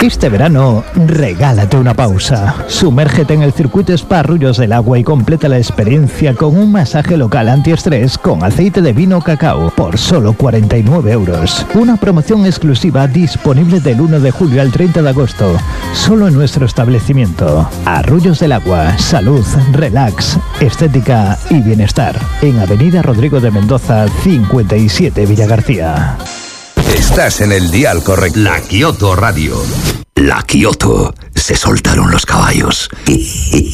Este verano, regálate una pausa. Sumérgete en el circuito Spa Arroyos del Agua y completa la experiencia con un masaje local antiestrés con aceite de vino cacao por solo 49 euros. Una promoción exclusiva disponible del 1 de julio al 30 de agosto. Solo en nuestro establecimiento. Arroyos del Agua, salud, relax, estética y bienestar. En Avenida Rodrigo de Mendoza, 57 Villagarcía. Estás en el dial correcto. La Kioto Radio. La Kioto. Se soltaron los caballos.